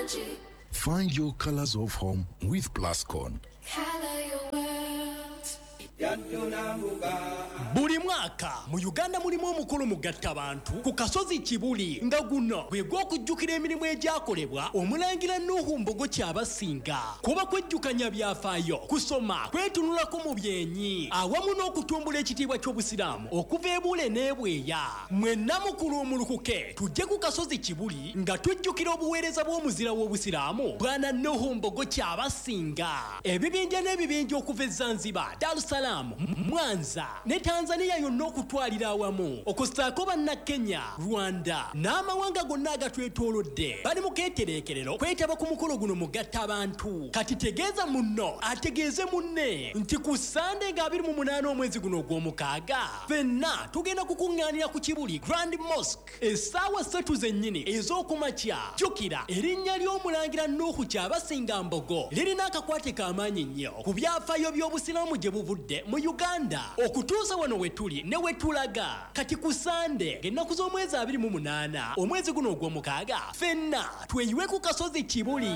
Find your colors of home with Plascon. Buli mwaka mu Uganda mulimu omukolo mugatta abantu ku kasozi Kibuli nga guno bwe gw'okujjukira emirimu egyakolebwa omulangira Nuhu Mbogo Kyabasinga kuba kwejjukanya byafaayo kusoma kwetunulako mu byenyi awamu n'okutumbula ekitiibwa ky'obusiraamu okuva ebule n'ebweya mwenna mukulu omulukuke tujje ku kasozi Kibuli nga tujjukira obuweereza bw'omuzira w'obusiraamu bwana Nuhu Mbogo Kyabasinga ebibinja n'ebibinja okuva e Zanzibar, Dar es Salaam, Mwanza ne Tanzania yonna okutwalira awamu okusaako banna Kenya, Rwanda n'amawanga gonna agatwetoolodde bali mu keetereekerero kwetaba ku mukolo guno mugatta abantu kati tegeeza munno ategeeze munne nti ku Sande nga 28 omwezi guno ogw'omukaaga fenna tugenda kukuŋŋaanira ku Kibuli Grand Mosque essaawa 3 zennyini ez'okumakya jjukira erinnya ly'omulangira Nuhu Kyabasinga Mbogo lirina akakwate k'amaanyi nnyo ku byafaayo by'obusiraamu gye buvudde mu Uganda okutuusa wano wetuli ne wetulaga kati ku Sande ng'ennaku z'omwezi 28 omwezi guno ogw'omukaaga fenna tweyiwe ku kasozi Kibuli.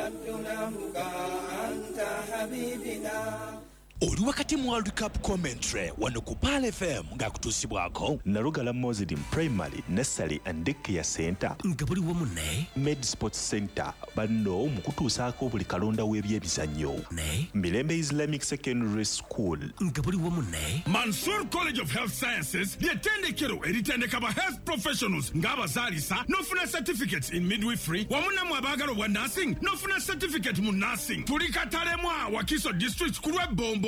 Oli wakati mu World Cup commentary wano ku Pal FM nga kutuusibwako Nalugala Mozidi Primary, Nursery and Daycare Center nga buli wamu ne Med Sports Center banno mu kutuusaako buli kalonda w'ebyemizannyo ne Mirembe Islamic Secondary School nga buli wamu ne Mansour College of Health Sciences ly'ettendekero eritendeka ba health professionals ng'abazaalisa n'ofuna certificates in midwifery wamu namwe abaagala obwa nursing n'ofuna certificate mu nursing tuli Katalemwa Wakiso District ku lw'Ebombo.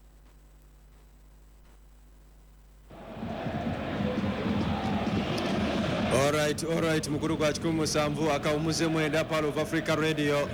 All right mukuru kwa 17 akawumuze mwenda Pal of Africa Radio.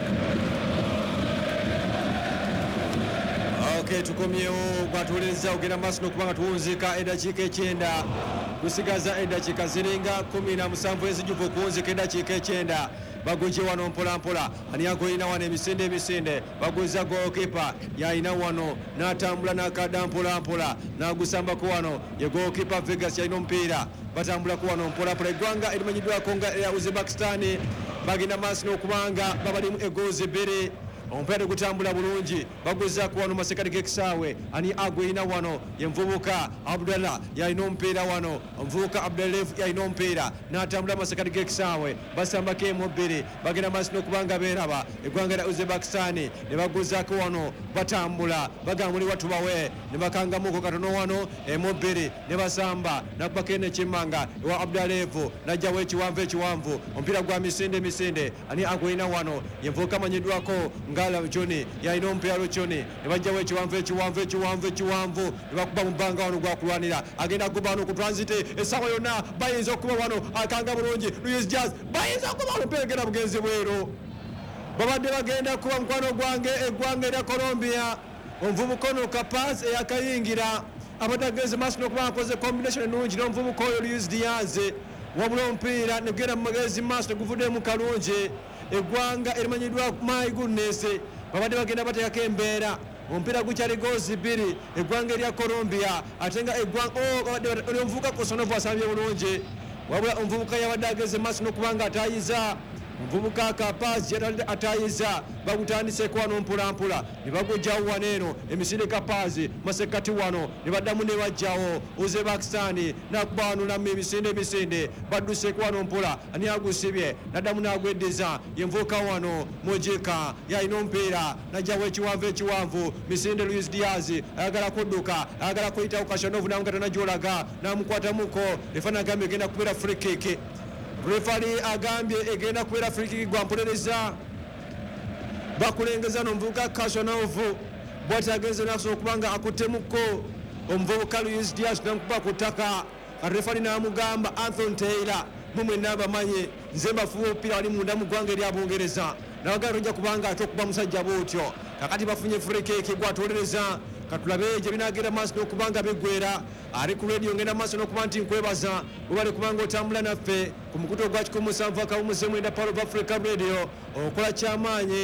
Okay, tukomyewo kwatuliriza ogenda maaso n'okubanga tuwunzika eddakiika 9 kusigaza eddakiika ziringa 17 ezijuvu okuwunzika eddakiika 9 baguje wano mpolampola ani agoyina wano emisinde baguza goalkeeper yayina wano n'atambula n'akadda mpolampola n'agusambako wano ye goalkeeper Vegas yayina omupiira batambulako wano mpolampola eggwanga erimanyiddwako nga eya Uzbekistan bagenda maaso n'okubanga babalimu egoozi 2 omupiira gutambula bulungi baguzaako wano masekati g'ekisaawe ani agweyina wano yenvubuka Abdallah yalina omupiira wano omuvubuka Abdallah yalina omupiira n'atambula masekati g'ekisaawe basambako emu-2 bagenda maaso n'okubanga beeraba eggwanga lya Uzbekistan ne baguzaako wano batambula bagamba muli watubawe ne bakangamuko katono wano emu-2 ne basamba nakubako eno ekimmanga ewa Abdallah najjawo ekiwanvu omupiira gwa misinde ani agweyina wano yenvubuka amanyiddwako Ngala Johnny yalina omupiira Johnny ne bajjawo ekiwanvu ne bakuba mu bbanga wano gwakulwanira agenda kuba wano ku transit essaawa yonna bayinza okuba wano akanga bulungi Luis Jazz bayinza okuba wano omupiira bugenzi bwero babadde bagenda kuba mukwano gwange eggwanga erya Colombia omuvubuka ono Kapaz eyakayingira abadde agenze maaso n'okuba akoze combination ennungi n'omuvubuka oyo Luis Diaz wabula omupiira ne gugenda mu magezi maaso ne guvuddemu kalungi eggwanga erimanyiddwa My Goodness babadde bagenda bateekako embeera omupiira gukyali goozi 2 eggwanga erya Colombia ate nga eggwanga omuvubuka Kosonovo asambye bulungi wabula omuvubuka yabadde ageze maaso n'okubanga atayiza omuvubuka Kapaz yatadde atayiza bagutandiseko wano mpolampola ne bagujjawo wano eno emisinde Kapaz masekati wano ne baddamu ne bajjawo Uzbekistan nakuba wano namu emisinde badduseko wano mpola ani agusibye naddamu n'agweddiza yenvuuka wano Mujika yalina omupiira najjawo ekiwanvu misinde Luis Diaz ayagala kudduka ayagala kuyitawo Kashanov namukatana gyolaga namukwatamuko efana agambye egenda kubeera free kick. Referee agambye egenda kubeera free kick gwa mpolereza bakulengeza n'omuvubuka Kashanov bw'ati agenze n'asobola okubanga akuttemuko omuvubuka Luis Diaz n'amukuba ku ttaka referee n'amugamba Anthony Taylor mumwe n'abamanye nze mbafuba omupiira wali munda mu ggwanga erya Bungereza n'abagala tojja kubanga ate okuba musajja bw'otyo kakati bafunye free kick gwatolereza katulabe gye binagenda maaso n'okubanga biggwera ali ku radio ngenda maaso n'okuba nti nkwebaza webale kubanga otambula naffe ku mukutu ogwa 17 akawumuze mwenda Pal of Africa Radio okola kyamaanyi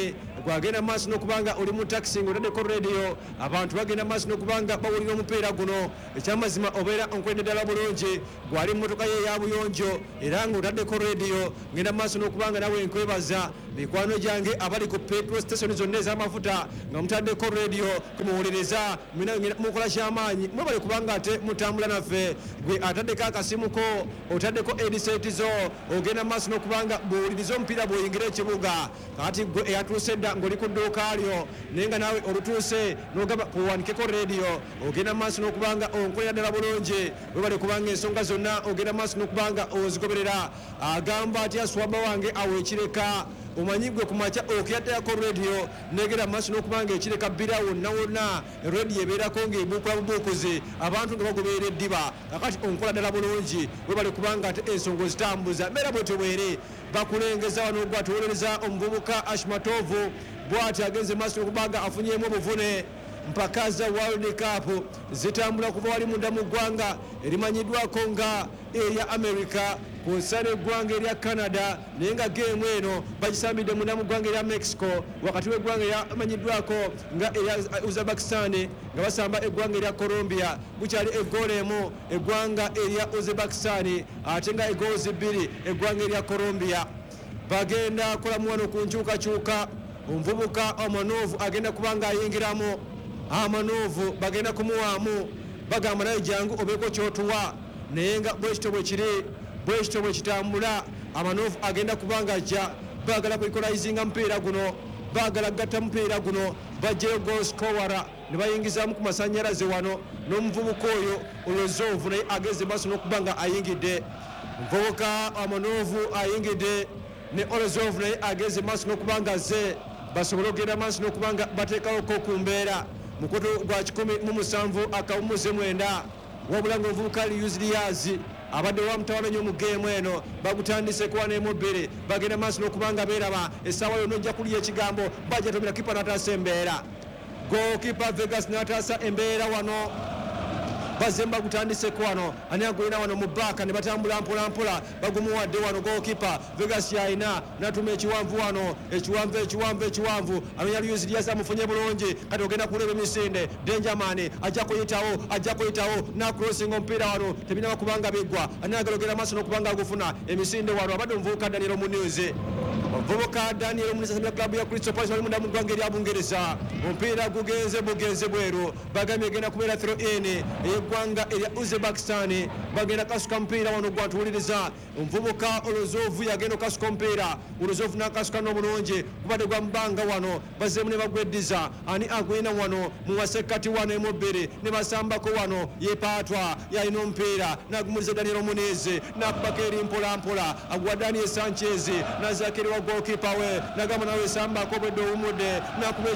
gwagenda maaso n'okubanga oli mu taxi ng'otaddeko radio abantu bagenda maaso n'okubanga bawulira omupiira guno ekyamazima obeera onkwedde ddala bulungi gwali mu mmotoka ye eya buyonjo era ng'otaddeko radio ngenda maaso n'okubanga nawe nkwebaza mikwano gyange abali ku petrol station zonna ez'amafuta nga mutaddeko radio kumuwuliriza mukola kyamaanyi mwebali kubanga ate mutambula naffe gwe ataddeko akasimuko otaddeko ediseti zo ogenda maaso n'okubanga bwowuliriza omupiira bw'oyingira ekibuga kati gwe eyatuuse dda ng'oli ku dduuka lyo naye nga naawe olutuuse n'ogamba kuwandikeko radio ogenda maaso n'okubanga onkolera ddala bulungi webali kubanga ensonga zonna ogenda maaso n'okubanga ozigoberera agamba atya swaba wange awo ekireka omanyi gwe kumakya okiyaddayako radio negera maaso n'okubanga ekireka bbira wonna wonna radio ebeerako ng'ebuukula bubuukuzi abantu nga bagoberera eddiba kakati onkola ddala bulungi webali kubanga ate ensonga ozitambuza mbeera bwetyo bwere bakulengeza wano gwe atuwolereza omuvubuka ashmatovu bw'ati agenze maaso n'okubanga afunyemu obuvune mpaka za World Cup zitambula kuva wali munda mu ggwanga erimanyiddwako nga erya America ku nsalo eggwanga erya Canada naye nga geemu eno bagisambidde munda mu ggwanga erya Mexico wakati w'eggwanga eryamanyiddwako nga erya Uzbekistan nga basamba eggwanga erya Colombia bukyali eggoolo emu eggwanga erya Uzbekistan ate nga eggoolo zibbiri eggwanga erya Colombia bagenda kulamu wano ku nkyukakyuka omuvubuka Omanovu agenda kubanga ayingiramu Amanovu bagenda kumuwaamu bagamba naye jangu obeeko kyotuwa naye nga bwekito bwe kiri bwekito bwe kitambula Amanovu agenda kubanga ajja baagala kwikolayizinga mupiira guno baagala gatta mupiira guno bajjeyo golskowara ne bayingizamu ku masannyalaze wano n'omuvubuka oyo Olozovu naye ageze maaso n'okubanga ayingidde omuvubuka Amanovu ayingidde ne Olozovu naye ageze maaso n'okubanga azze basobole okugenda maaso n'okubanga bateekawoko ku mbeera mukutu gwa 17 akawumuze 9 wabula ng'omuvubuka Liyuziriyazi abadde wamutawananya mu geemu eno bagutandise kuwa n'emubbiri bagenda maaso n'okubanga beeraba essaawa yonna ojja kulya ekigambo bajatomera kipa n'ataasa embeera gookipa Vegas n'ataasa embeera wano bazemba gutandiseko wano ani agulina wano mu baaka ne batambula mpolampola bagumuwadde wano gookipa Vegas yalina natuma ekiwanvu wano ekiwanvu anonya Liyuziriyazi amufunye bulungi kati ogenda kuleba emisinde Denjamani ajja kuyitawo nakulosinga omupiira wano tebinaba kubanga biggwa ani agalogera maaso n'okubanga agufuna emisinde wano abadde omuvubuka Daniel Muniuzi omuvubuka Daniel Muniuzi asamira klabu ya Crystal Palace wali munda mu ggwanga erya Bungereza omupiira bugenze bweru bagambye egenda kubeera throw in eggwanga erya Uzbekistan bagenda kasuka mupiira wano gwatuwuliriza omuvubuka Olozovu yagenda okasuka omupiira Olozovu n'akasuka n'obulungi kubadde gwa mubanga wano bazeemu ne bagweddiza ani agwina wano mu wasekkati wano emubbiri ne basambako wano yepaatwa yalina omupiira n'agumuliza Daniel Muniuzi n'akubako eri mpolampola aguwa Daniel Sanchez n'azakiri wa gookipa we n'agamba nawe sambako obwedde owumudde n'akuba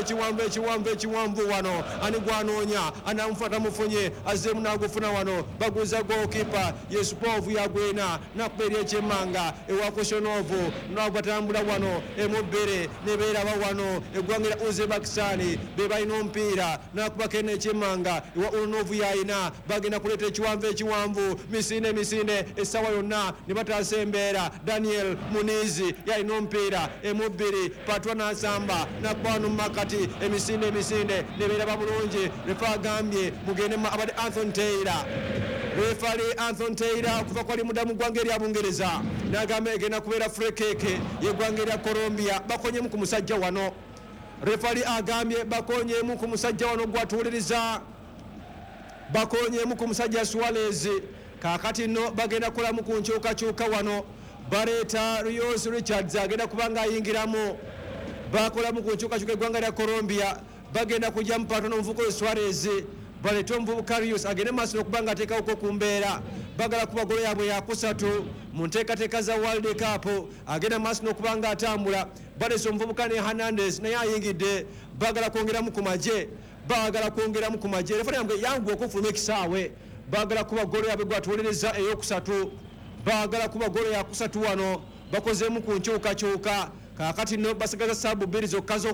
ekiwanvu wano ani gwanoonya anamufuata mufunye azzeemu n'agufuna wano baguza gookipa Yesupov yagwina n'akuba eri ekyemmanga ewa Koshonovu n'abatambula wano emubbiri ne beeraba wano eggwanga erya Uzbekistan be balina omupiira n'akubako eno ekyemmanga ewa Ulunovu yalina bagenda kuleeta ekiwanvu misinde essaawa yonna ne bataasa embeera Daniel Muniuzi yalina omupiira emubbiri patwa n'asamba n'akuba wano mu makati emisinde ne beeraba bulungi refa agambye mugende abadde Anthony Taylor refali Anthony Taylor kuva kwali mudda mu ggwanga erya Bungereza n'agamba egenda kubeera frekeke yeggwanga erya Colombia bakonyemu ku musajja wano refali agambye bakonyemu ku musajja wano gwatuwuliriza bakonyemu ku musajja Suarez kakati no bagenda kulamu ku nkyukakyuka wano baleeta Rios Richards agenda kubanga ayingiramu bakolamu ku nkyukakyuka eggwanga lya Colombia bagenda kujja mupato n'omuvubuka Suarez baleeta omuvubuka Rios agende maaso n'okubanga ateekawoko ku mbeera bagala kuba golo yaabwe yakusatu mu nteekateeka za World Cup agenda maaso n'okubanga atambula baleese omuvubuka ne Hernandez naye ayingidde bagala kwongeramu ku magye refali yambwe yangu okufuluma ekisaawe bagala kuba golo yaabwe gwatuwuliriza ey'okusatu bagala kuba golo yakusatu wano bakozeemu ku nkyukakyuka kakati no basigaza saabu bbiri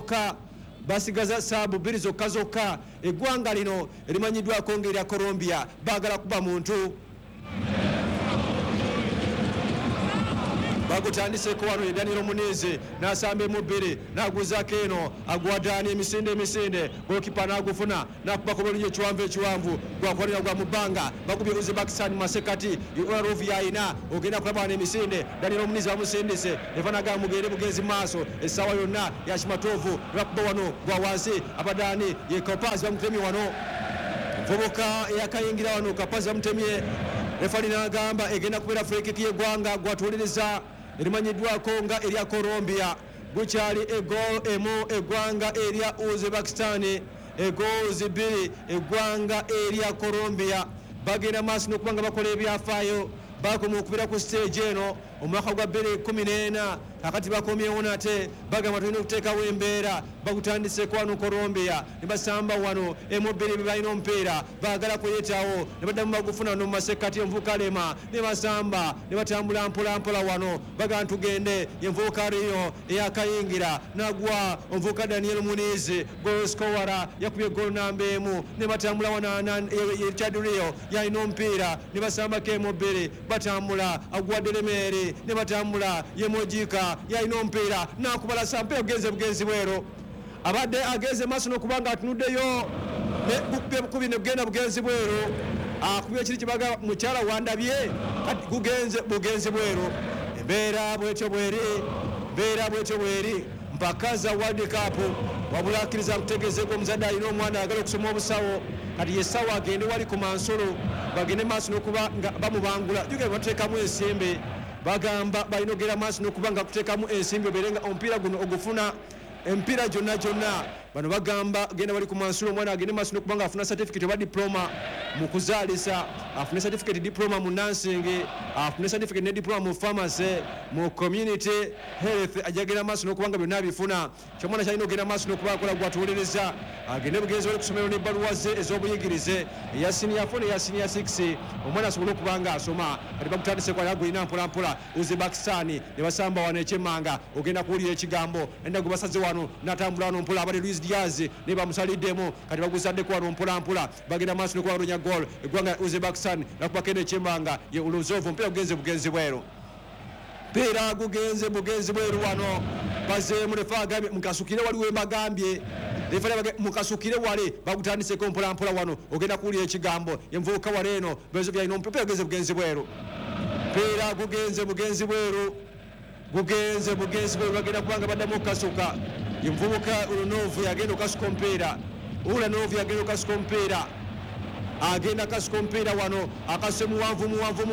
zokka eggwanga lino erimanyiddwako ng'erya Colombia bagala kuba muntu bagutandiseko wano Daniel Munize nasamba mubiri naguzaako eno agwadani emisinde gokipa nagufuna nakubako bulungi ekiwanvu gwakolera gwa mubanga bakubye Uzbekistan masekati Rovi yaina ogenda kulaba emisinde Daniel Munize bamusindise evanaga mugere bugenzi maaso esawa yonna ya Kimatovu rakuba wano gwa wansi abadani yekopazi bamutemi wano vubuka yakayingira wano kapazi bamutemye refali nagamba egenda kubera free kick y'eggwanga gwatuliriza erimanyiddwako nga erya Colombia gukyali egol emu eggwanga erya Uzbekistan egol zibiri eggwanga erya Colombia bagenda maaso n'okubanga bakola ebyafaayo bakoma okubira ku stage eno omwaka gwa 2014 akati bakomyewo nate bagamba tulina okuteekawo embeera bagutandiseko wano Colombia ne basamba wano emubiri bebalina omupiira baagala kuyitawo ne baddamu bagufuna no mu masekati envuukalema ne basamba ne batambula mpolampola wano bagamba tugende envuuka riyo eyakayingira nagwa omuvuuka Daniel Munize golskowara yakubye gol namba emu ne batambula wano Richard Rio yalina omupiira ne basambako emubiri batambula agwadde Lemere ne batambula Yemojika yalina omupiira nakubala sampe ogenze bugenzi bwero abadde ageze maaso n'okubanga atunuddeyo ne bukubi ne bugenda bugenzi bwero akubye kiri kibaga mukyala wandabye kati gugenze bugenzi bwero embeera bwetyo bweri mpaka za World Cup wabula akkiriza kutegeezeko omuzadde alina omwana ayagala okusoma obusawo kati yesawo agende wali ku Mansolo bagende maaso n'okuba nga bamubangula jugere bateekamu ensimbi bagamba balina ogera maaso n'okuba nga kuteekamu ensimbi obeerenga omupiira guno ogufuna empiira gyonna bano bagamba genda bali ku Mansolo omwana agende maaso n'okuba nga afuna certificate oba diploma mu kuzaalisa afune certificate diploma mu nursing afune certificate ne diploma mu pharmacy mu community health ajagenda maaso n'okuba nga byonna bifuna kyomwana kyalina ogenda maaso n'okuba akola gwatuwuliriza agende bugenzi bali kusomero n'ebbaluwa ze ez'obuyigirize eya senior 4 eya senior 6 omwana asobole okuba nga asoma kati bagutandiseko ayagulina mpolampola Uzbekistan ne basamba wano ekyemmanga ogenda kuwulira ekigambo enda gwe basaze wano natambula wano mpola abali Luis Diaz ne bamusaliddemu kati baguzaddeko wano mpolampola bagenda maaso n'okuba balonya gol eggwanga Uzbekistan nakubako eno ekyemmanga ye Uluzov omupiira bugenzi bwero mpiira gugenze bugenzi bweru wano bazeemu lefa agambye mukasukire wali wembagambye lefa mukasukire wale bagutandiseko mpolampola wano ogenda kuwulira ekigambo envuuka wale eno bezo byalina omupiira bugenzi bweru mpiira gugenze bugenzi bweru bagenda kubanga baddamu okukasuka envubuka Ulunov yagenda okukasuka omupiira Ulunov yagenda okukasuka omupiira agenda kasuka omupiira wano akase muwanvu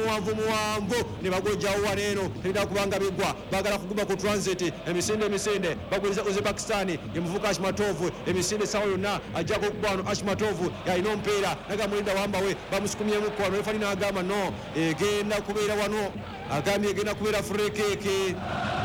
ne bagojjawo wano eno terina kubanga bigwa bagala kuguma ku transit emisinde bagwiriza Uzbekistan emuvuka Ashmatov emisinde sawa yonna ajjako okuba wano Ashmatov yalina omupiira naga mulinda wambawe bamusukumyemu wano efani n'agamba no egenda kubeera wano agambye egenda kubeera free kick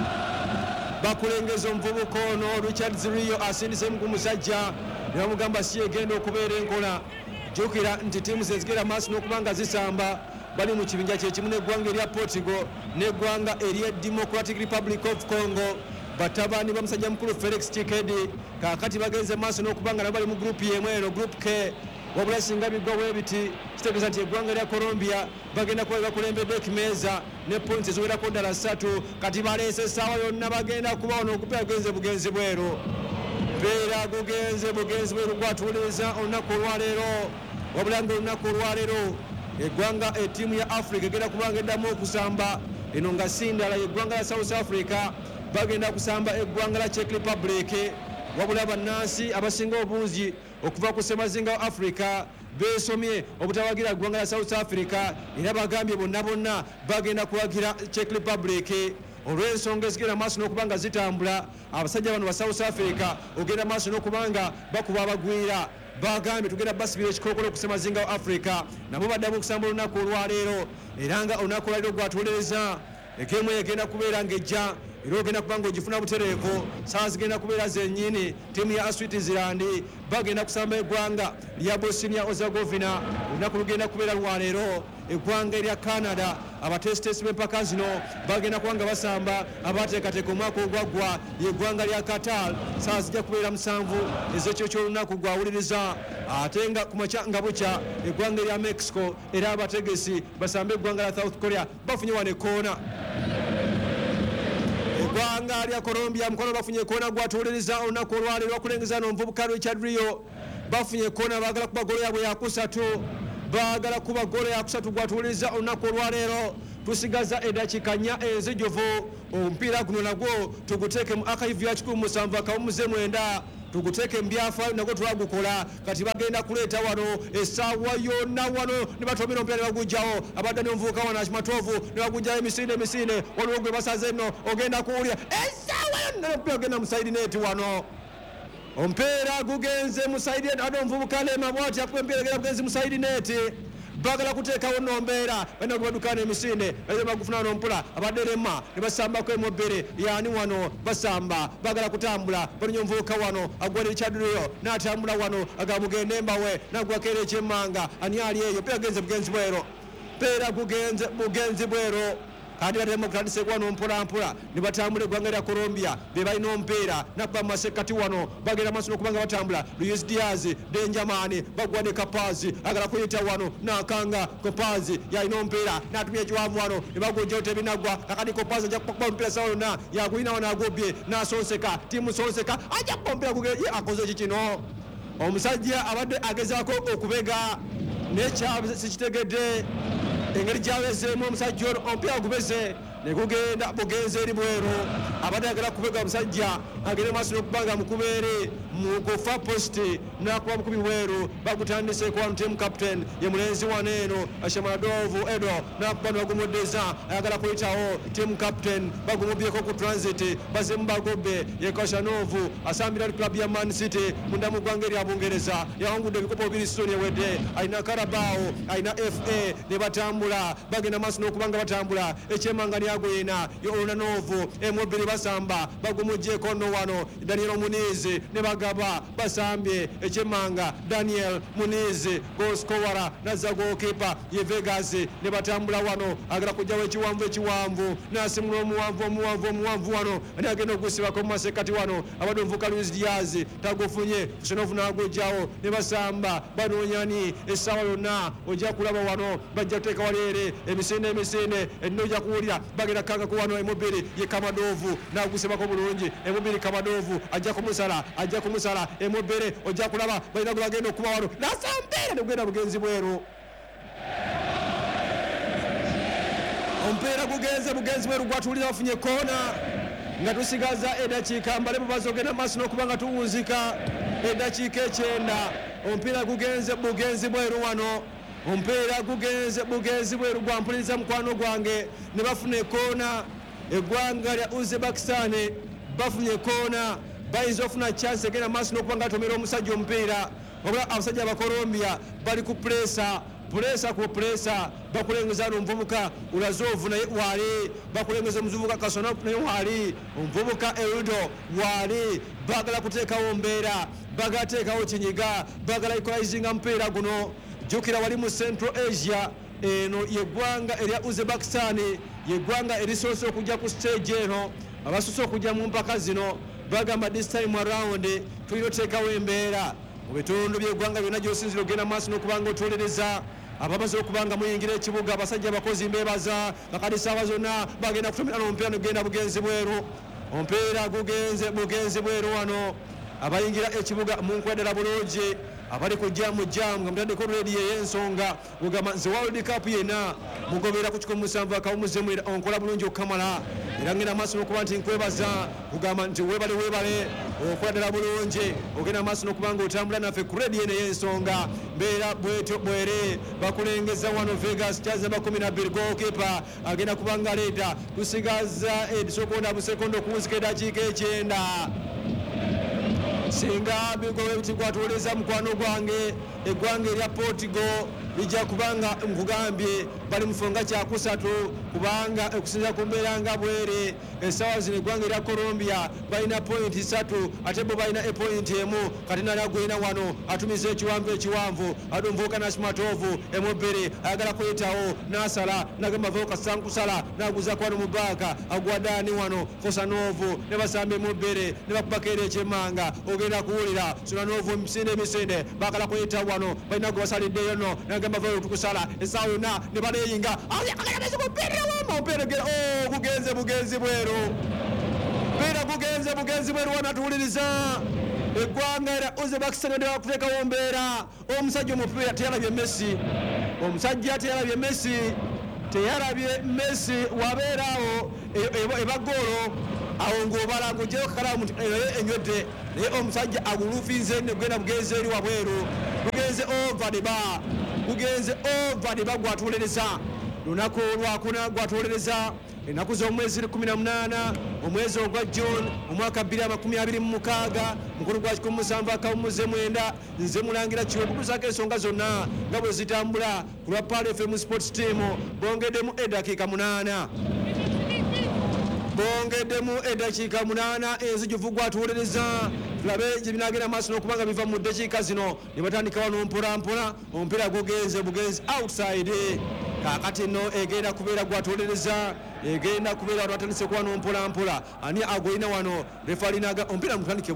bakulengeza omuvubuka ono Richard Rio asindisemu ku musajja ne bamugamba si egenda okubeera enkola jukira nti tiimu zezigera maaso n'okuba nga zisamba bali mu kibinja kyekimu n'eggwanga erya Portugal n'eggwanga erya Democratic Republic of Congo batabani ba musajja mukulu Felix Tshisekedi kaakati bagenze maaso n'okuba nga nabo bali mu group y'emu eno group K wabula singa biggwa bwebiti kitegeeza nti eggwanga erya Colombia bagenda kuba bakulembedde ekimeza ne points eziwerako ddala 3 kati baleese essaawa yonna bagenda kuba wano okupiira bugenzi bweru mpiira gugenze bweru gwatuwuliriza olunaku olwaleero wabula nga olunaku olwaleero eggwanga ettiimu ya Africa egenda kubanga eddamu okusamba eno nga si ndala eggwanga ya South Africa bagenda kusamba eggwanga la Czech Republic wabula bannansi abasinga obungi okuva ku semazinga wa Africa beesomye obutawagira eggwanga la South Africa era bagambye bonna bagenda kuwagira Czech Republic olw'ensonga ezigenda maaso n'okuba nga zitambula abasajja bano ba South Africa ogenda maaso n'okuba nga bakuba abagwira bagambye tugenda basibira ekikookolo okusemazinga wa Africa nabo baddamu okusamba olunaku olwaleero era nga olunaku olwaleero gwatuwuliriza egeemu egenda kubeera ng'ejja era ogenda kuba ng'ogifuna butereevu saa zigenda kubeera zennyini ttiimu ya Switzerland bagenda kusamba eggwanga lya Bosnia Herzegovina olunaku lugenda kubeera lwaleero eggwanga erya Canada abatesitesi b'empaka zino bagenda kuba nga basamba abateekateeka omwaka ogwaggwa yeggwanga lya Qatar saa zijja kubeera 7 ez'ekyo ky'olunaku gwawuliriza ate nga ku makya nga bukya eggwanga erya Mexico era abategesi basamba eggwanga lya South Korea bafunye wano ekkoona eggwanga lya Colombia mukono bafunye kona gwatuuliriza olunaku olwaleero bakulengeza n'omuvubuka Richard Rio bafunye kona baagala kuba golo yabwe yakusatu baagala kuba golo yakusatu gwatuuliriza olunaku olwaleero tusigaza eddakiika 4 enzijuvu omupiira guno nagwo tuguteeke mu archive ya 17 tuguteeke mu byafaayo nagwo twagukola kati bagenda kuleeta wano essaawa yonna wano ne batomera omupiira ne bagujjawo abadde n'omuvubuka wano Akimatovu ne bagujjawo emisinde waliwo gwe basaze nno ogenda kuwulira essaawa yonna omupiira ogenda mu side net wano omupiira gugenze mu side net ate omuvubuka Lema bw'ati akuba empiira egenda bugenzi mu side net bagala kuteekawo nno mbeera balina okubaddukana emisinde baze bagufuna n'ompula abadde Lema ne basambako emobbere yaani wano basamba bagala kutambula balinya omuvubuka wano agwa Richard Rio n'atambula wano agamugenda embawe n'agwakeera ekyemmanga ani ali eyo peera gugenze bugenzi bwero peera gugenze bugenzi bwero kandi batema okutandisa wano mpolampola ne batambula eggwanga lya Colombia be balina omupiira nakuba mu masekkati wano bagenda maaso n'okubanga batambula Luis Diaz Benjamin bagwa ne Kapazi agala kuyita wano n'akanga Kapazi yalina omupiira n'atumya ekiwanvu wano ne bagujjawo tebinaggwa kakati Kapazi ajja kukuba omupiira sawa yonna yagulina wano agobye n'asonseka tiimu sonseka ajja kukuba omupiira ye akoze ki kino omusajja abadde agezaako okubega n'ekyabe sikitegedde engeri gyabezeemu omusajja ono omupiira gubeze ne gugenda bugenze eri bweru abadde agala kubega omusajja agende maaso n'okubanga mukubeere mu gofa posti n'akuba bukubi bweru bagutandiseeko wano team captain ye mulenzi wano eno Ashamadovu Edo n'akuba nebagumuddeza ayagala kuyitawo team captain bagumubyeko ku transit bazemu bagobbe ye Kashanovu asambira club ya Man City munda mu ggwanga erya Bungereza yawangudde ebikopo 2 sitoni ewedde alina Carabao alina FA ne batambula bagenda maaso n'okubanga batambula ekyemmanga lyagwena Olunanovu emobiri basamba bagumuggyeko nno wano Daniel Munizi ne bagaba basambye ekyemmanga Daniel Munizi goskowara nazza gookipa ye Vegas ne batambula wano agala kujjawo ekiwanvu n'asimula omuwanvu wano ani agenda ogusibako mu masekkati wano abadde omuvuka Luis Diaz tagufunye Kushanovu n'agujjawo ne basamba banoonyani essaawa yonna ojja kulaba wano bajja kuteeka waleere emisinde enno ojja kuwulira bagenda kangako wano emobiri ye Kamadovu n'agusibako bulungi emobiri Kamadovu ajja kumusala emobere ojja kulaba balina gwe bagenda okuba wano n'asambeera ne gugenda bugenzi bweru omupiira gugenze bugenzi bweru gwatuulira bafunye koona nga tusigaza eddakiika mbale bubazi ogenda maaso n'okuba nga tuwunzika eddakiika 9 omupiira gugenze bugenzi bweru wano omupiira gugenze bugenzi bweru gwampuliriza mukwano gwange ne bafuna ekoona eggwanga lya Uzbekistan bafunye ekoona bayinza ofuna chance egenda maaso n'okuba nga atomera omusajja omupiira wabula abasajja aba Colombia bali ku puresa bakulengeza n'omuvubuka Ulazovu naye waali bakulengeza omuvubuka Kasona naye waali omuvubuka Erudo waali bagala kuteekawo mbeera bagala teekawo kinyiga bagala equalizinga mupiira guno jukira wali mu Central Asia eno yeggwanga erya Uzbekistan yeggwanga erisoose okujja ku stage eno abasoose okujja mu mpaka zino bagamba this time around tulina oteekawo embeera mu bitundu by'eggwanga byonna gy'osinzira ogenda maaso n'okubanga otuuliriza abamaze okubanga muyingira ekibuga abasajja abakozi mbeebaza kakati saawa zonna bagenda kutomera n'omupiira negenda bugenzi bweru omupiira gugenze bugenzi bweru wano abayingira ekibuga munkwedera bulungi abali kujja mu jamu nga mutaddeko reedi ey'ensonga ogamba nze World Cup yena mugobera ku 17 akawumuzemu onkola bulungi okukamala era ngenda maaso n'okuba nti nkwebaza kugamba nti weebale okweddala bulungi ogenda maaso n'okuba nga otambula naffe ku reedi eno ey'ensonga mbeera bwetyo bwere bakulengeza wano Vegas Charles namba 12 goalkeeper agenda kuba nga leeta tusigaza edisokonda busekondo okuwunzika eddakiika 9 singa bigowe biti gwatuuliriza mukwano gwange eggwanga erya Portugal lijja kubanga nkugambye bali mufunga kyakusatu kubanga okusinza ku mbeera nga bwere essaawa zino eggwanga erya Colombia balina pointi 3 ate bo balina epointi emu kati nali agwina wano atumiza ekiwanvu ate omuvubuka Nashimatovu emobere ayagala kuyitawo n'asala nagamba vayo kasankusala n'aguzaku wano mu baaka agwaddaani wano Kosanovu ne basamba emobere ne bakubakeera ekyemmanga ogenda kuwulira Sonanovu emisinde baagala kuyita wano balina gwe basaliddeyo nno nagamba vayo tukusala essaawa yonna ne baleeyinga omupiira gugenze bugenzi bweru bugenzi bwe Rwanda tuwuliriza eggwanga era Uzbekistan ndio kuteeka wombeera omusajja omupiira teyalabye Messi omusajja teyalabye Messi wabeeraawo ebagoolo awo ng'obala ng'ogyeko kakalamu enywedde naye omusajja aguluufinze negenda bugenzi eri wabweru bugenze over the bar gwatuwolereza lunaku lwakuna gwatuwolereza ennaku z'omwezi 18 omwezi ogwa June omwaka 2026 mukulu gwa 17 nze mulangira kiwebukuzaako ensonga zonna nga bwe zitambula ku lwa Pal FM Sports Team bongeddemu eddakiika 8 enzijuvu gwatuwolereza tulabe gye binagenda maaso n'okubanga biva mu ddakiika zino ne batandika wano mpolampola omupiira gugenze bugenzi outside kakati nno egenda kubeera gwatuwolereza egenda kubeera wano atandise kuba nompolampola ani agolina wano refalinaga omupiira mutandike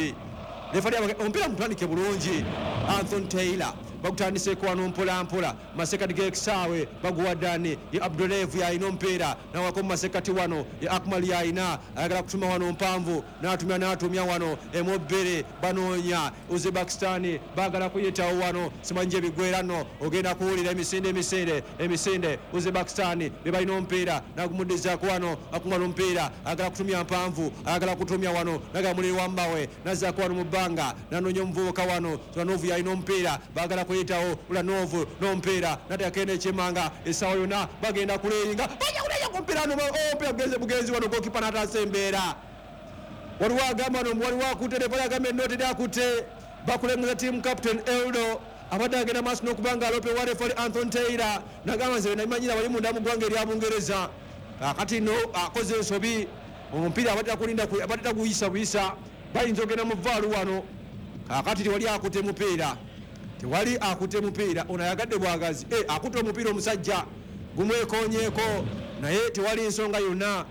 bulungi Anthony Taylor bagutandise kuba nompolampola masekati g'ekisaawe baguwa Dani ye Abdulevu yalina omupiira nawako mu masekati wano ye Akmal yalina ayagala kutuma wano mpanvu n'atumya wano emubbere banoonya Uzbekistan baagala kuyitawo wano simanyi ebigwera nno ogenda kuwulira emisinde Uzbekistan be balina omupiira nagumuddizaako wano akumala omupiira ayagala kutumya mpanvu ayagala kutumya wano nagamuliri wambawe nazzaako wano mu bbanga nanoonya omuvubuka wano Ulanovu yalina omupiira baagala kuyitawo Ulanovu n'omupiira nateekenda ekyemmanga essaawa yonna bagenda kuleyinga omupiira gugenze bugenzi wano gokipa n'ataasa embeera waliwo agamba waliwo akutte refali agamba ennoti lyakutte bakulengeza team captain Eldo abadde agenda maaso n'okubanga alope wa refali Anthony Taylor nagamba nze nabimanyira bali munda mu ggwanga erya Bungereza kakati nno akoze ensobi omupiira abatera guyisa buyisa bayinza ogenda mu vaalu wano kakati tewali akutte mupiira ono ayagadde bwagazi akutte omupiira omusajja gumwekonyeeko naye tewali nsonga yonna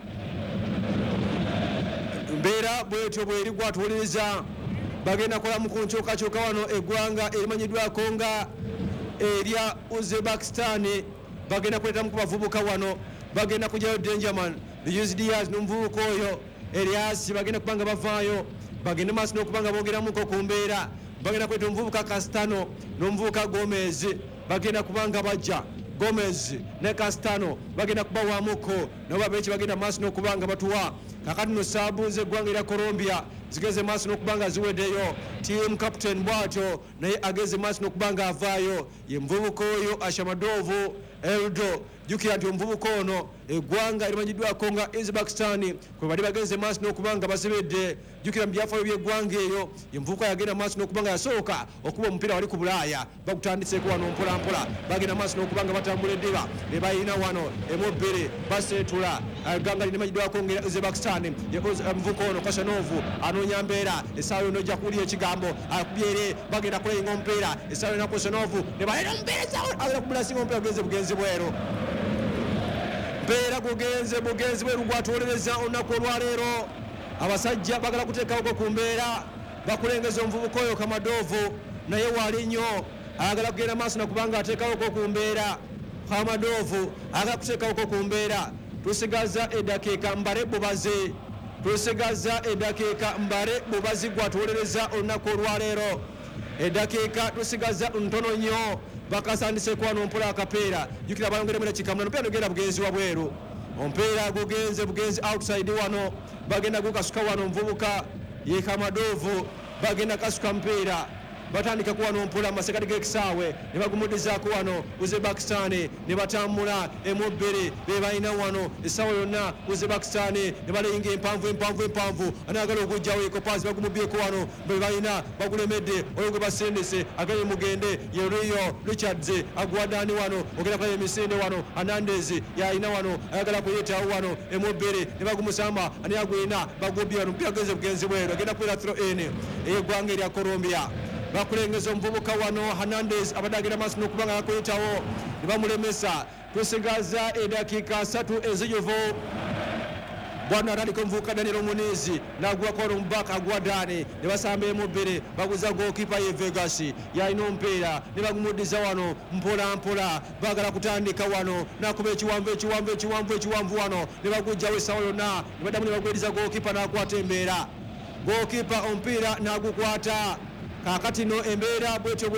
mbeera bwetyo bweri gwatuwuliriza bagenda kolamu ku nkyukakyuka wano eggwanga erimanyiddwako nga erya Uzbekistan bagenda kuleetamu ku bavubuka wano bagenda kujyayo Dangerman Luis Diaz n'omuvubuka oyo Elias bagenda kubanga bavaayo bagenda maaso n'okubanga boogeramuko ku mbeera bagenda kweta omuvubuka Castano n'omuvubuka Gomez bagenda kubanga bajja Gomez ne Castano bagenda kubawamuko nabo babeeki bagenda maaso n'okubanga batuwa kakati no saabuze eggwanga erya Colombia zigeze maaso n'okubanga ziweddeyo team captain bwatyo naye ageze maaso n'okubanga avaayo ye muvubuka oyo Ashamadovu Eldo jukira nti omuvubuka ono eggwanga erimanyiddwako nga Uzbekistan kwe bali bagenze maaso n'okubanga basibedde jukira mu byafaayo by'eggwanga eyo ye muvubuka yagenda maaso n'okubanga yasooka okuba omupiira wali ku Bulaaya bagutandiseko wano mpolampola bagenda maaso n'okubanga batambula eddiba ne bayina wano emubbere baseetula eggwanga lirimanyiddwako nga Uzbekistan omuvubuka ono Kasanovu anoonya mbeera essaawa yonna ojja kuwulira ekigambo akubyere bagenda kuleyinga omupiira essaawa yonna Kasanovu ne balina omupiira essaawa agenda kubulasinga omupiira gugenze bugenzi bweru mbeera gugenze bweru gwatuwolereza olunaku olwaleero abasajja bagala kuteekawoko ku mbeera bakulengeza omuvubuka oyo Kamadovu naye wali nnyo ayagala kugenda maaso nakubanga ateekawoko ku mbeera Kamadovu ayagala kuteekawoko ku mbeera tusigaza eddakiika mbale bubazi gwatuwolereza olunaku olwaleero eddakiika tusigaza ntono nnyo bakasandise kwano mpola akapeera jukira bayongeremu nekikamula omupiira nogenda bugenzi wabweru omupiira gugenze bugenzi outside wano bagenda gukasuka wano omuvubuka ye Kamadovu bagenda kasuka mupiira batandika kuwano mpola masekati g'ekisaawe ne bagumuddizaako wano Uzbekistan ne batambula emubbere be balina wano essaawa yonna Uzbekistan ne baleyinga empanvu anaagala okugjawo ekopaasi bagumubyeko wano be balina bagulemedde oyo gwe basendese aganye mugende ye Rio Richards aguwadani wano ogenda kulayo emisinde wano Hernandez yalina wano ayagala kuyetawo wano emubbere ne bagumusamba ani agwina bagubye wano mpira genze bugenzi bweru agenda kubeera throw in eggwanga erya Colombia bakulengeza omuvubuka wano Hernandez abadde agenda maaso n'okubanga akuyitawo ne bamulemesa tusigaza eddakiika 3 ezijuvu bwana ataliko mvuka Daniel Munizi nagwa kwa Mbaka agwa Dani ne basambe mubere baguza goalkeeper ye Vegas ya inompera ne bagumudiza wano mpola bagala kutandika wano nakube ekiwanvu wano ne bagujja wesawo na ne badamu ne bagwediza goalkeeper nakwatembera goalkeeper ompira nagukwata kakati no embeera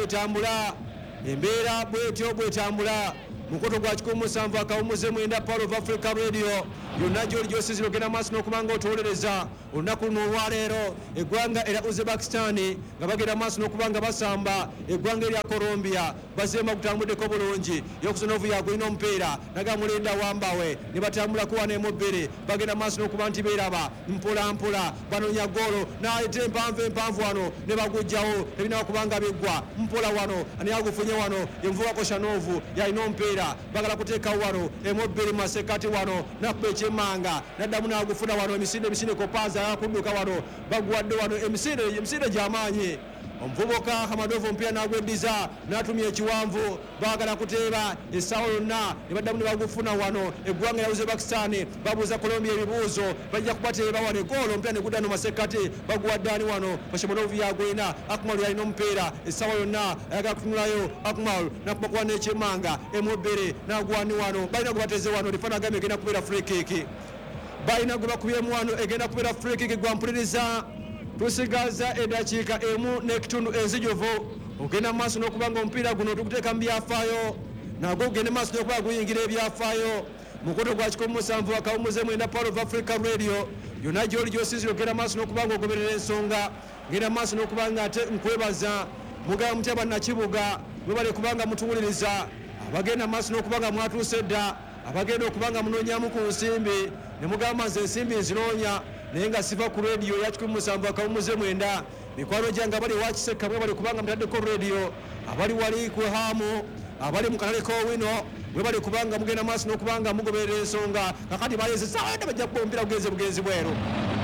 bwetyo bwetambula mukoto gwa 17 akawumuze mwenda Power of Africa Radio yonna gy'oli osiziro genda maaso n'okubanga otuwolereza olunaku luno olwaleero eggwanga era Uzbekistan nga bagenda maaso n'okubanga basamba eggwanga erya Colombia bazemba kutambuddeko bulungi Yokusonovu yagulina omupiira naga mulinda wambawe ne batambulako wano emubbiri bagenda maaso n'okuba nti beeraba mpola banoonya goolo n'ayita empanvu wano ne bagujjawo ebina okubanga biggwa mpola wano ani agufunye wano envuga Koshanovu yalina omupiira bagala kuteekawo wano emubbiri masekati wano nakuba ekyemmanga naddamu n'agufuna wano emisinde kopaza akudduka wano bagwadde wano emisinde gy'amaanyi omuvubuka Hamadovu omupiira n'agweddiza n'atumya ekiwanvu baagala kuteeba essaawa yonna ne baddamu ne bagufuna wano eggwanga lya Uzbekistan babuuza Colombia ebibuuzo bajja kubateeba wano egoolo omupiira ne gudda no masekati baguwaddaani wano Hamadovu yagwina Akmal yalina omupiira essaawa yonna ayagala kutunulayo Akmal nakuba kuba n'ekyemmanga emubbiri n'agwani wano balina gwe bateze wano lifaana agambye egenda kubeera free kick balina gwe bakubyemu wano egenda kubeera free kick gwampuliriza tusigaza edakiika emu n'ekitundu enzijuvu ogenda maaso n'okubanga omupiira guno tuguteeka mu byafaayo nagwo ogende maaso n'okuba guyingira ebyafaayo mukoto gwa 17 akawumuze mwenda Power of Africa Radio yonna gy'oli gy'osizira ogenda maaso n'okubanga ogoberera ensonga genda maaso n'okubanga ate nkwebaza mugaba mutya bannakibuga mwebale kubanga mutuwuliriza abagenda maaso n'okubanga mwatuuse dda abagenda okubanga munoonyamu ku nsimbi ne mugamba nze ensimbi nzinoonya naye nga siva ku radio ya 17 akawumuze mwenda mikwano gyange abali wakiseka mwe bali kubanga mutaddeko radio abali wali ku hamu abali mu kalale k'owino mwe bali kubanga mugenda maaso n'okubanga mugoberera ensonga kakati baleze sawa bajja kubombera bugenzi bweru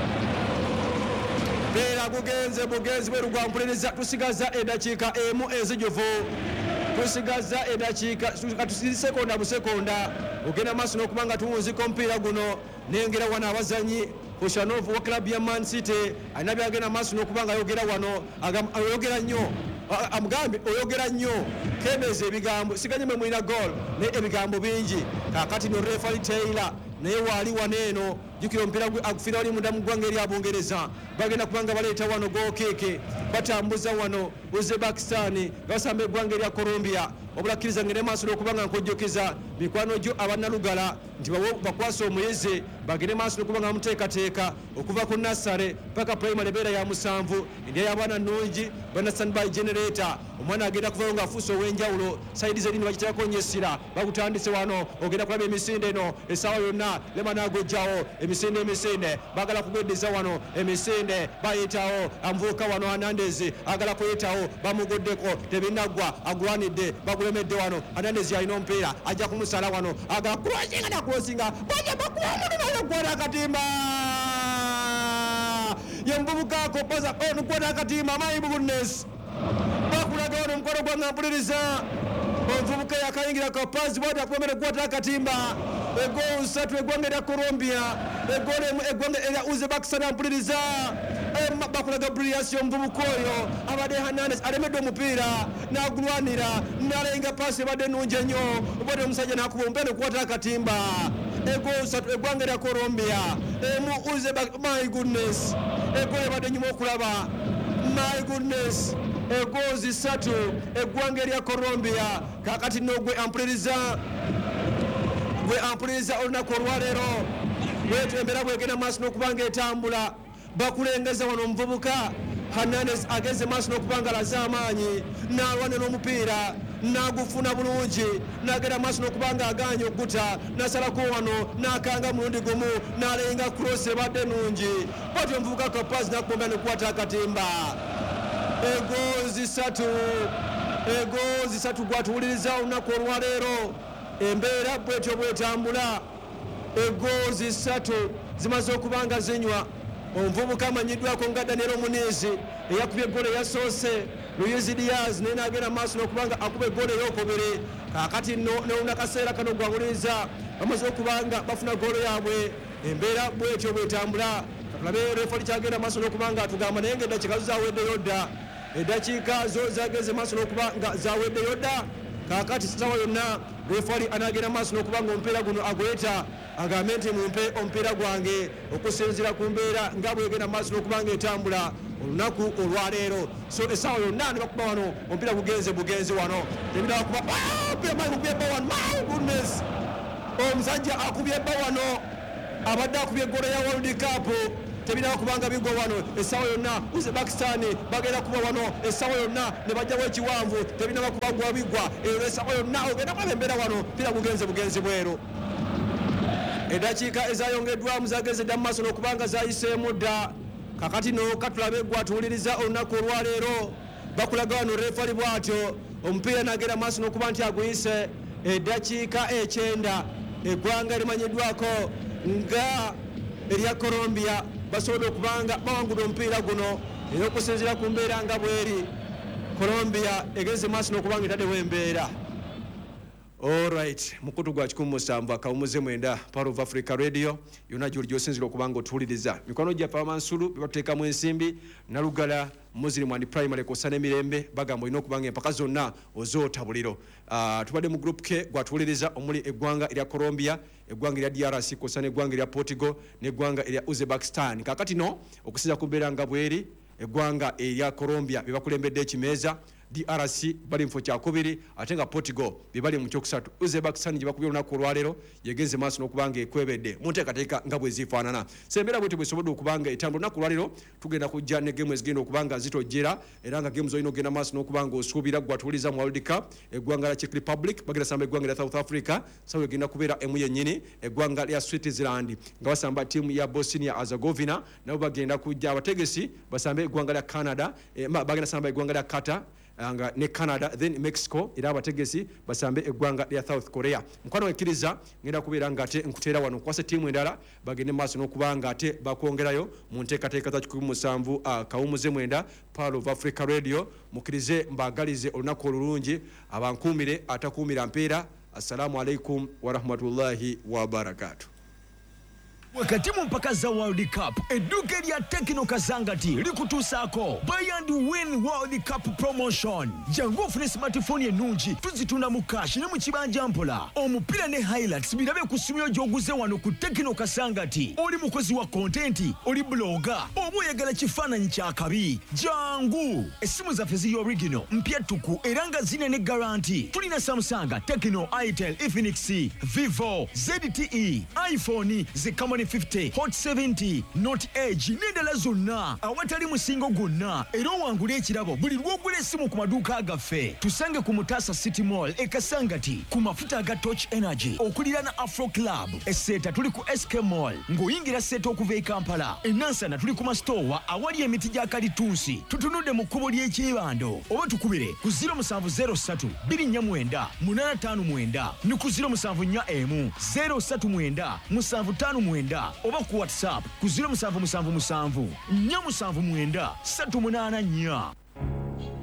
beera bugenzi bweru gwampuliriza tusigaza edakiika emu enzijuvu tusigaza edakiika tusisekonda busekonda ogenda maaso n'okubanga tuwunzika omupiira guno nengera wano abazanyi Koshanovu wa klabu ya Man City alina byagenda maaso n'okubanga ayogera wano oyogera nnyo amugambe oyogera nnyo kemeza ebigambo siganyeme mwina goal naye ebigambo bingi kakati no referee Taylor naye waali waneeno jukira omupiira agufira wali munda mu ggwanga erya Bungereza bagenda kubanga baleeta wano gookeke batambuza wano Uzbekistan basamba eggwanga erya Colombia obulakkiriza ngende maaso n'okubanga nkojjokiza mikwano gyo abannalugala nti bakwasa omuyizi bagende maaso n'okubanga muteekateeka okuva ku nassale paka primary beera ya 7 endya y'abaana nnungi bana standby generator omwana agenda kuvayo ng'afuusa ow'enjawulo sayidi zedini bakiteekako nnyo essira bagutandise wano ogenda kulaba emisinde eno essaawa yonna lema n'agojjawo emisinde bagala kugweddiza wano emisinde bayitawo amuvubuka wano Hernandez agala kuyitawo bamugoddeko tebinaggwa agwanidde bagulemedde wano Hernandez yalina omupiira ajja kumusala wano agala kulosinga nakulosinga bajja bakuwamulimayo gwona akatimba yemububukako poza ono gwona akatimba my goodness bakulaga wano omukono gwange mpuliriza omuvubuka yakayingira kapazi bwati akomere gwata akatimba egoolu 3 eggwanga erya Colombia egoolu emu eggwanga erya Uzbekistan mpuliriza bakulaga brilliance y'omuvubuka oyo abadde Hernandez alemedde omupiira n'agulwanira n'alenga paasi ebadde ennungi ennyo obadde omusajja n'akuba omupiira n'okukwata akatimba egoolu 3 eggwanga erya Colombia emu my goodness egoolu ebadde ennyuma okulaba my goodness egoozi 3 eggwanga erya Colombia kakati nogwe ampuliriza olunaku olwaleero bwetu embeera bwegenda maaso n'okubanga etambula bakulengeza wano omuvubuka Hernandez ageze maaso n'okubanga alaze amaanyi n'alwana n'omupiira n'agufuna bulungi n'agenda maaso n'okubanga aganye okuguta n'asalako wano n'akanga mulundi gumu n'alenga cross ebadde nungi bwatyo omuvubuka kapazi n'akubombera n'ekukwata akatimba egoozi 3 gwatuwuliriza olunaku olwaleero embeera bwetyo bwetambula egoozi 3 zimaze okubanga zinywa omuvubuka amanyiddwako nga Daniel Munizi eyakubye egoolo eyasoose Luis Diaz naye n'agenda maaso n'okubanga akuba egoolo ey'okubiri kakati newuna kaseera kano gwawuliriza bamaze okubanga bafuna goolo yaabwe embeera bwetyo bwetambula katulabe refali kyagenda maaso n'okuba nga atugamba naye ng'eddakiika zo zaweddeyo dda eddakiika zo zageze maaso n'okuba nga zaweddeyo dda kaakati sawa yonna refali anaagenda maaso n'okuba nga omupiira guno agweta agambe nti mumpe omupiira gwange okusinziira ku mbeera nga bwegenda maaso n'okuba nga etambula olunaku olwaleero so essaawa yonna ne bakuba wano omupiira bugenze wano tebira bakuba akubye bba wano my goodness omusajja akubye bba wano abadde akubye eggolo ya world cup tebiraba kubanga bigwa wano essaawa yonna Uzbekistan bagenda kuba wano essaawa yonna ne bajjawo ekiwanvu tebinaba kubagwa bigwa ero essaawa yonna ogenda kulaba embeera wano mpira bugenzi bweru eddakiika ezayongeddwamu zageze dda mu maaso n'okubanga zayiseemu dda kakati no katulabe gwe atuwuliriza olunaku olwaleero bakulaga wano refali bw'atyo omupiira nagenda maaso n'okuba nti aguyise eddakiika 9 eggwanga erimanyiddwako nga erya Colombia basobodde okubanga bawangula omupiira guno era okusinziira ku mbeera nga bweri Colombia egeze maaso n'okubanga etaddewo embeera. Alright, mukutu gwa 17 akawumuze 9 Power of Africa Radio yonna gy'oli gy'osinzira okubanga otuwuliriza mikono gyaffe Amansulu bebateekamu ensimbi Nalugala Muslim and Primary kosana emirembe bagamba olina okubanga empaka zonna ozootabuliro tubadde mu group K gwatuwuliriza omuli eggwanga erya Colombia eggwanga erya DRC kosana eggwanga erya Portugal n'eggwanga erya Uzbekistan kakati no okusinza ku mbeera nga bweri eggwanga erya Colombia bebakulembedde ekimeeza DRC bali mfo kyakubiri ate nga Portugal bibali mu kyokusatu Uzbekistan gye bakubye olunaku olwaleero yegenze maaso n'okubanga ekwebedde mu nteekateeka nga bwe zifaanana sembera bwetyo bwesobodde okubanga etambula olunaku olwaleero tugenda kujja ne gemu ezigenda okubanga zitojjera era nga gemu zolina okugenda maaso n'okubanga osuubira gwatuwuliza mu World Cup eggwanga lya Czech Republic bagenda samba eggwanga lya South Africa sawa egenda kubeera emu yennyini eggwanga lya Switzerland nga basamba ttiimu ya Bosnia Herzegovina nabo bagenda kujja abategesi basambe eggwanga lya Canada bagenda samba eggwanga lya Qatar anga ne Canada then Mexico era abategesi basambe eggwanga lya South Korea mukwano ekkiriza ngenda kubeera nga ate nkuteera wano kwase ttiimu endala bagende maaso n'okubanga ate bakwongerayo mu nteekateeka za 17 akawumuze 9 Power of Africa Radio mukkirize mbaagalize olunaku olulungi abankuumire atakuumira mpeera assalamu alaikum warahmatullahi wabarakatuh. Wakati mu mpaka za World Cup edduuka erya Tekno Kasangati likutuusaako Buy and Win World Cup Promotion jangu ofune smartphone ennungi tuzitunda mu cash ne mu kibanja mpola omupiira ne highlights birabe ku ssimu yo gy'oguze wano ku Tekno Kasangati oli mukozi wa content oli blogger oba oyagala kifaananyi kya kabi jangu essimu zaffe ziri original mpya ttuku era nga zine ne guarantee tulina Samsung, Tekno, Itel, Infinix, Vivo, ZTE, iPhone zikamani 50, Hot 70, Note Edge n'endala zonna awatali musingo gwonna era owangula ekirabo buli lw'ogula essimu ku maduuka gaffe tusange ku Mutasa City Mall e Kasangati ku mafuta aga Torch Energy okulira na Afro Club esseeta tuli ku SK Mall ng'oyingira sseeta okuva e Kampala enansana tuli ku masitowa awali emiti gya kalitunsi tutunudde mu kkubo ly'ekyebando oba tukubire ku 0703 249 859 ne ku 0741 039 759 oba ku WhatsApp ku 0777 479 384.